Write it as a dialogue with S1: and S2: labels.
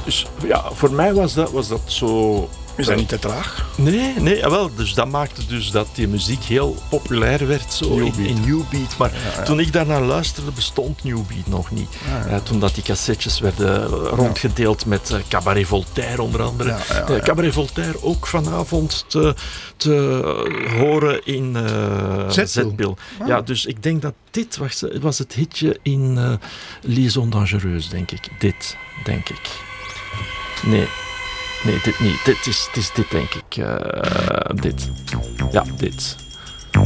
S1: Dus ja, voor mij was dat zo...
S2: Is dat niet te traag?
S1: Nee, jawel. Dus dat maakte dus dat die muziek heel populair werd zo in New Beat. Maar toen ik daarnaar luisterde, bestond New Beat nog niet. Toen dat die cassettes werden rondgedeeld met Cabaret Voltaire onder andere. Cabaret Voltaire ook vanavond te horen in Zetbil. Ja, dus ik denk dat dit was het hitje in Liaison Dangereuse, denk ik. Dit, denk ik. Nee, dit niet. Het is dit, denk ik. Dit. Ja, dit.